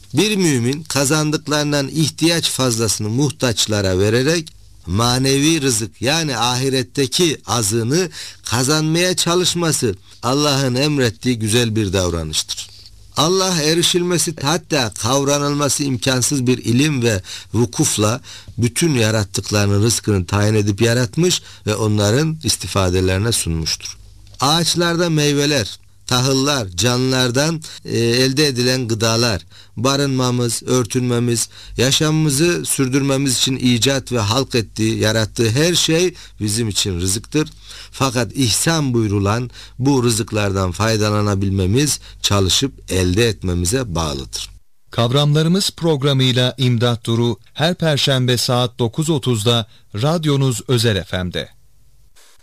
Bir mümin kazandıklarından ihtiyaç fazlasını muhtaçlara vererek manevi rızık yani ahiretteki azığını kazanmaya çalışması Allah'ın emrettiği güzel bir davranıştır. Allah erişilmesi hatta kavranılması imkansız bir ilim ve vukufla bütün yarattıklarının rızkını tayin edip yaratmış ve onların istifadelerine sunmuştur. Ağaçlarda meyveler, tahıllar, canlılardan elde edilen gıdalar, barınmamız, örtünmemiz, yaşamımızı sürdürmemiz için icat ve halk ettiği, yarattığı her şey bizim için rızıktır. Fakat ihsan buyurulan bu rızıklardan faydalanabilmemiz, çalışıp elde etmemize bağlıdır. Kavramlarımız programıyla İmdat Duru her Perşembe saat 9.30'da radyonuz Özel FM'de.